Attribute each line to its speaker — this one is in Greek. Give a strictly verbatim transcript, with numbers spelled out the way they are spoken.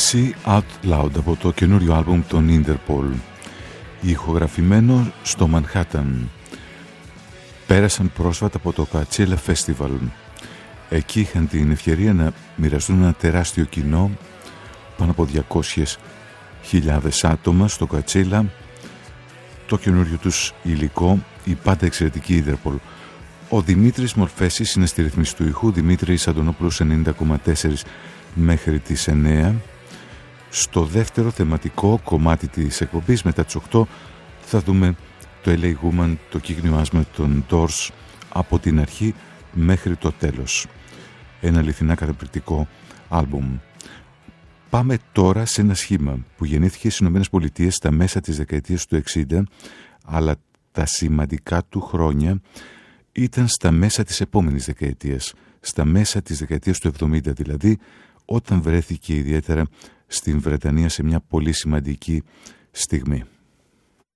Speaker 1: See Out Loud από το καινούριο άλμπουμ των Interpol, ηχογραφημένο στο Μανχάταν. Πέρασαν πρόσφατα από το Coachella Festival. Εκεί είχαν την ευκαιρία να μοιραστούν ένα τεράστιο κοινό, πάνω από διακόσιες χιλιάδες άτομα στο Coachella, το καινούριο τους υλικό, η πάντα εξαιρετική Interpol. Ο Δημήτρης Μορφέσης είναι στη ρυθμίση του ήχου, Δημήτρης Αντωνόπουλος ενενήντα κόμμα τέσσερα μέχρι τις εννέα. Στο δεύτερο θεματικό κομμάτι της εκπομπής, μετά τις οκτώ, θα δούμε το ελ έι Woman, το κύκνιο άσμα των Doors από την αρχή μέχρι το τέλος. Ένα αληθινά καταπληκτικό άλμπουμ. Πάμε τώρα σε ένα σχήμα που γεννήθηκε στις ΗΠΑ στα μέσα της δεκαετίας του εξήντα, αλλά τα σημαντικά του χρόνια ήταν στα μέσα της επόμενης δεκαετίας, στα μέσα της δεκαετίας του εβδομήντα δηλαδή, όταν βρέθηκε ιδιαίτερα στην Βρετανία σε μια πολύ σημαντική στιγμή.